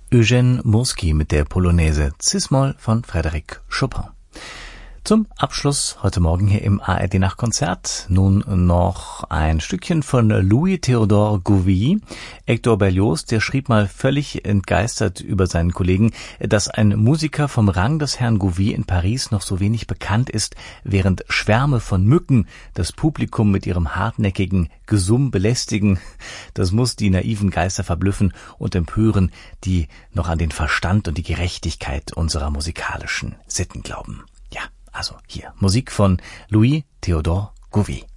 Eugène Murski mit der Polonaise Cis-Moll von Frédéric Chopin. Zum Abschluss heute Morgen hier im ARD Nachtkonzert nun noch ein Stückchen von Louis-Théodore Gouvier. Hector Berlioz, der schrieb mal völlig entgeistert über seinen Kollegen, dass ein Musiker vom Rang des Herrn Gouvier in Paris noch so wenig bekannt ist, während Schwärme von Mücken das Publikum mit ihrem hartnäckigen Gesumm belästigen. Das muss die naiven Geister verblüffen und empören, die noch an den Verstand und die Gerechtigkeit unserer musikalischen Sitten glauben. Ja, also hier Musik von Louis-Théodore Gouvier.